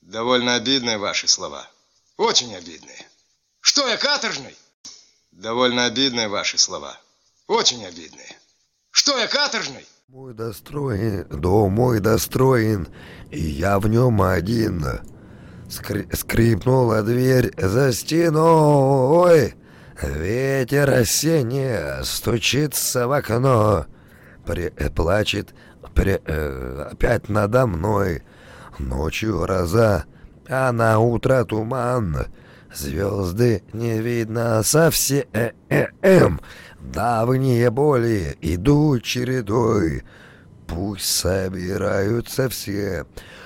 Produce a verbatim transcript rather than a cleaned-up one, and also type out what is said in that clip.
Довольно обидные ваши слова. Очень обидные. Что я, каторжный? Довольно обидные ваши слова. Очень обидные. Что я, каторжный? Мой достроен, дом мой достроен, и я в нем один. Скри скрипнула дверь за стеной. Ветер осенний стучится в окно. При, плачет при, э, опять надо мной. Ночью гроза, а на утро туман. Звезды не видно совсем. Давние боли идут чередой. Пусть собираются все,